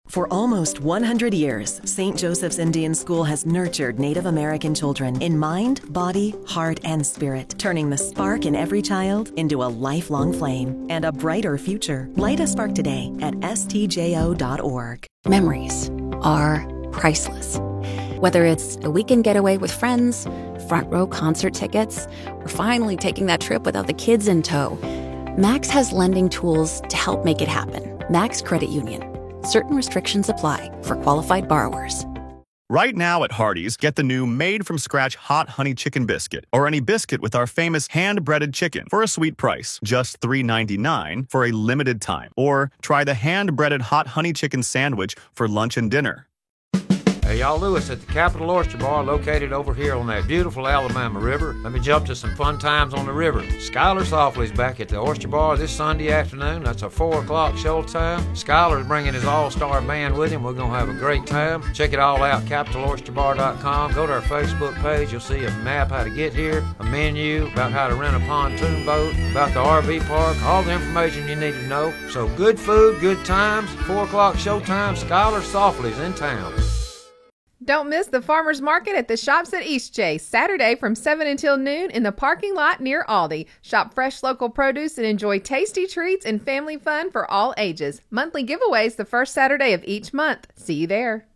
For almost 100 years, St. Joseph's Indian School has nurtured Native American children in mind, body, heart, and spirit, turning the spark in every child into a lifelong flame and a brighter future. Light a spark today at stjo.org. Memories are priceless. Whether it's a weekend getaway with friends, front row concert tickets, or finally taking that trip without the kids in tow, Max has lending tools to help make it happen. Max Credit Union. Certain restrictions apply for qualified borrowers. Right now at Hardee's, get the new made-from-scratch hot honey chicken biscuit or any biscuit with our famous hand-breaded chicken for a sweet price, just $3.99 for a limited time. Or try the hand-breaded hot honey chicken sandwich for lunch and dinner. Hey, y'all, Lewis at the Capitol Oyster Bar located over here on that beautiful Alabama River. Let me jump to some fun times on the river. Skylar Softly's back at the Oyster Bar this Sunday afternoon. That's a 4 o'clock show time. Skylar's bringing his all-star band with him. We're going to have a great time. Check it all out, CapitolOysterBar.com. Go to our Facebook page. You'll see a map how to get here, a menu about how to rent a pontoon boat, about the RV park, all the information you need to know. So good food, good times, 4 o'clock show time. Skylar Softly's in town. Don't miss the Farmers Market at the Shops at Eastchase, Saturday from 7 until noon in the parking lot near Aldi. Shop fresh local produce and enjoy tasty treats and family fun for all ages. Monthly giveaways the first Saturday of each month. See you there.